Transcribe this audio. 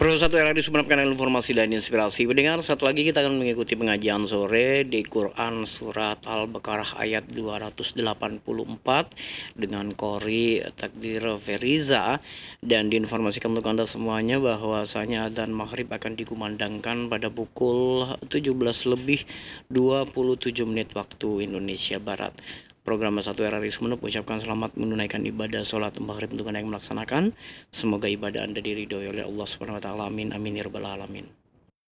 Satu RRI Sumeneb, kanal informasi dan inspirasi. Pendengar, satu lagi kita akan mengikuti pengajian sore di Quran Surat Al-Baqarah ayat 284 dengan Qori Takdir Feriza. Dan diinformasikan untuk Anda semuanya bahwasanya adzan maghrib akan dikumandangkan pada pukul 17:27 waktu Indonesia Barat. Program Satu RRI Sumeneb mengucapkan selamat menunaikan ibadah sholat maghrib untuk Anda yang melaksanakan. Semoga ibadah Anda diridhoi oleh Allah Subhanahu wa taala. Amin amin ya rabbal alamin.